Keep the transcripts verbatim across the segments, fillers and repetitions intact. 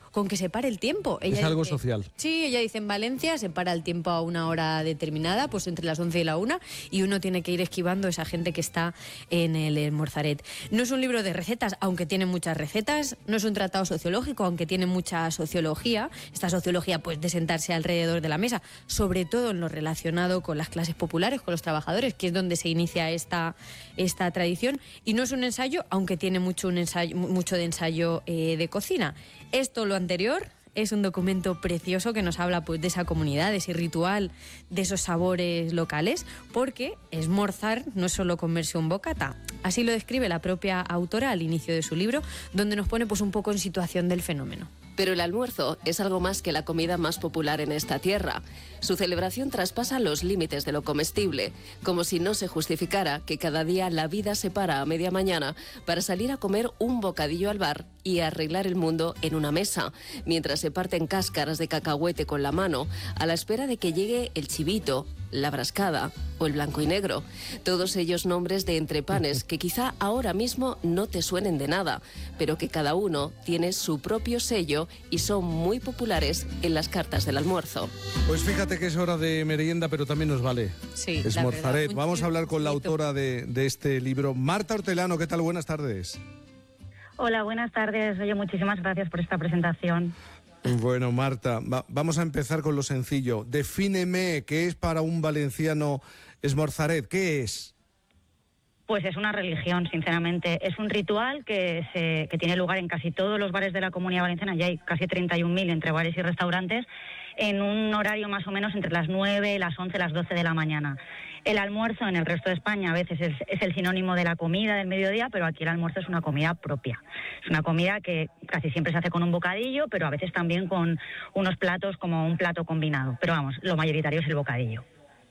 con que se pare el tiempo. Ella es algo dice, social. Sí, ella dice en Valencia se para el tiempo a una hora determinada, pues entre las once y la una, y uno tiene que ir esquivando a esa gente que está en el Esmorzaret. No es un libro de recetas, aunque tiene muchas recetas, no es un tratado sociológico, aunque tiene mucha sociología, esta sociología pues de sentarse alrededor de la mesa, sobre todo en lo relacionado con las clases populares, con los trabajadores, que es donde se inicia esta, esta tradición, y no es un ensayo, aunque tiene mucho, un ensayo, mucho de ensayo eh, de cocina. Esto, lo anterior, es un documento precioso que nos habla pues de esa comunidad, de ese ritual, de esos sabores locales, porque esmorzar no es solo comerse un bocata. Así lo describe la propia autora al inicio de su libro, donde nos pone pues un poco en situación del fenómeno. Pero el almuerzo es algo más que la comida más popular en esta tierra. Su celebración traspasa los límites de lo comestible, como si no se justificara que cada día la vida se para a media mañana para salir a comer un bocadillo al bar y arreglar el mundo en una mesa, mientras se parten cáscaras de cacahuete con la mano, a la espera de que llegue el chivito, la brascada o el blanco y negro. Todos ellos nombres de entrepanes que quizá ahora mismo no te suenen de nada, pero que cada uno tiene su propio sello y son muy populares en las cartas del almuerzo. Pues fíjate que es hora de merienda, pero también nos vale. Sí, Esmorzaret. Vamos a hablar con la autora de, de este libro, Marta Hortelano. ¿Qué tal? Buenas tardes. Hola, buenas tardes. Oye, muchísimas gracias por esta presentación. Bueno, Marta, va, vamos a empezar con lo sencillo. Defíneme qué es para un valenciano Esmorzaret. ¿Qué es? Pues es una religión, sinceramente. Es un ritual que, se, que tiene lugar en casi todos los bares de la Comunidad Valenciana, ya hay casi treinta y un mil entre bares y restaurantes, en un horario más o menos entre las nueve, las once, las doce de la mañana. El almuerzo en el resto de España a veces es, es el sinónimo de la comida del mediodía, pero aquí el almuerzo es una comida propia. Es una comida que casi siempre se hace con un bocadillo, pero a veces también con unos platos como un plato combinado. Pero vamos, lo mayoritario es el bocadillo.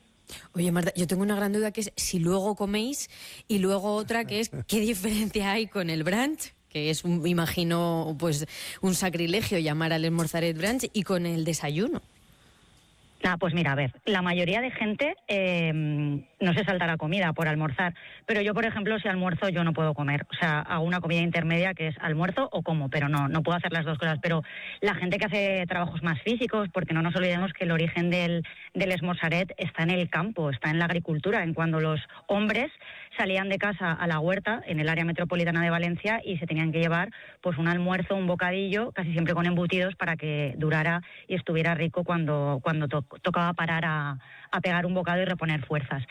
Oye, Marta, yo tengo una gran duda, que es si luego coméis, y luego otra que es qué diferencia hay con el brunch, que es, un, imagino, pues un sacrilegio llamar al Esmorzaret brunch, y con el desayuno. Ah, pues mira, a ver, la mayoría de gente eh, no se salta la comida por almorzar, pero yo, por ejemplo, si almuerzo yo no puedo comer, o sea, hago una comida intermedia que es almuerzo o como, pero no, no puedo hacer las dos cosas. Pero la gente que hace trabajos más físicos, porque no nos olvidemos que el origen del, del Esmorzaret está en el campo, está en la agricultura, en cuando los hombres salían de casa a la huerta en el área metropolitana de Valencia y se tenían que llevar pues un almuerzo, un bocadillo, casi siempre con embutidos para que durara y estuviera rico cuando, cuando to- tocaba parar a, a pegar un bocado y reponer fuerzas.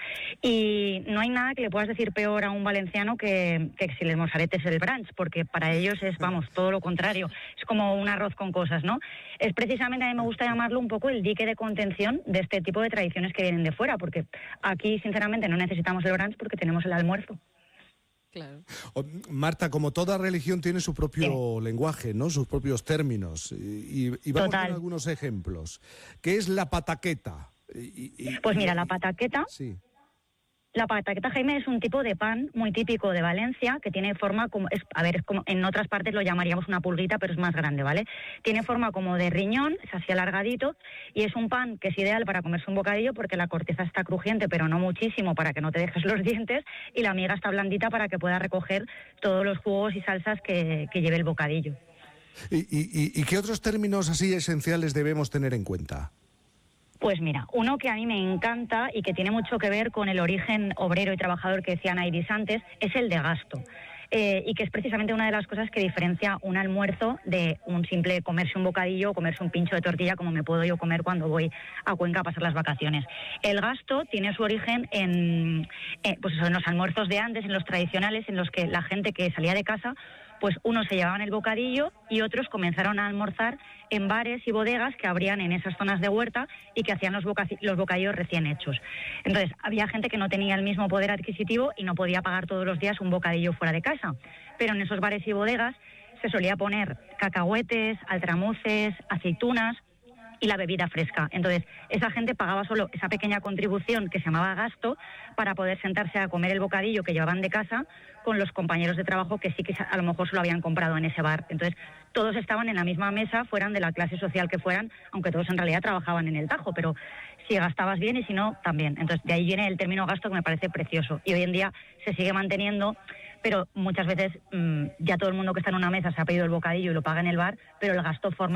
Y no hay nada que le puedas decir peor a un valenciano que, que si el Esmorzaret es el brunch, porque para ellos es, vamos, todo lo contrario. Es como un arroz con cosas, ¿no? Es precisamente, a mí me gusta llamarlo un poco el dique de contención de este tipo de tradiciones que vienen de fuera, porque aquí, sinceramente, no necesitamos el brunch porque tenemos el almuerzo. Claro. Marta, como toda religión tiene su propio sí. lenguaje, ¿no? Sus propios términos. Y, y vamos Total. con algunos ejemplos. ¿Qué es la pataqueta? Y, y, pues mira, la pataqueta... Sí. La pataqueta, Jaime, es un tipo de pan muy típico de Valencia que tiene forma como, es, a ver, es como en otras partes lo llamaríamos una pulguita, pero es más grande, ¿vale? Tiene forma como de riñón, es así alargadito, y es un pan que es ideal para comerse un bocadillo porque la corteza está crujiente, pero no muchísimo para que no te dejes los dientes, y la miga está blandita para que puedas recoger todos los jugos y salsas que, que lleve el bocadillo. ¿Y, y, ¿Y qué otros términos así esenciales debemos tener en cuenta? Pues mira, uno que a mí me encanta y que tiene mucho que ver con el origen obrero y trabajador que decía Nairis antes, es el de gasto. Eh, y que es precisamente una de las cosas que diferencia un almuerzo de un simple comerse un bocadillo o comerse un pincho de tortilla como me puedo yo comer cuando voy a Cuenca a pasar las vacaciones. El gasto tiene su origen en, eh, pues eso, en los almuerzos de antes, en los tradicionales, en los que la gente que salía de casa, pues unos se llevaban el bocadillo y otros comenzaron a almorzar en bares y bodegas que abrían en esas zonas de huerta y que hacían los, boca- los bocadillos recién hechos. Entonces, había gente que no tenía el mismo poder adquisitivo y no podía pagar todos los días un bocadillo fuera de casa. Pero en esos bares y bodegas se solía poner cacahuetes, altramuces, aceitunas y la bebida fresca. Entonces, esa gente pagaba solo esa pequeña contribución que se llamaba gasto para poder sentarse a comer el bocadillo que llevaban de casa con los compañeros de trabajo que sí que a lo mejor se lo habían comprado en ese bar. Entonces, todos estaban en la misma mesa, fueran de la clase social que fueran, aunque todos en realidad trabajaban en el Tajo, pero si gastabas bien y si no, también. Entonces, de ahí viene el término gasto, que me parece precioso. Y hoy en día se sigue manteniendo, pero muchas veces mmm, ya todo el mundo que está en una mesa se ha pedido el bocadillo y lo paga en el bar, pero el gasto forma